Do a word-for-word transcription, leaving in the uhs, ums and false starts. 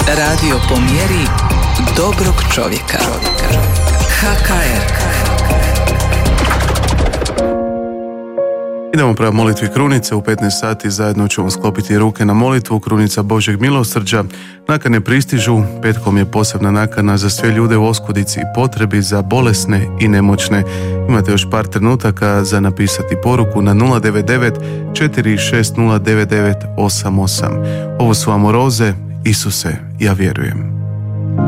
Radio po mjeri dobrog čovjeka. ha ka er. Idemo prema molitvi krunice. U petnaest sati zajedno ćemo sklopiti ruke na molitvu. Krunica Božjeg milosrđa. Nakane pristižu. Petkom je posebna nakana za sve ljude u oskudici i potrebi, za bolesne i nemoćne. Imate još par trenutaka za napisati poruku na nula devet devet četiri šest nula devet devet osam osam. Ovo su Amoroze. Isuse, ja vjerujem.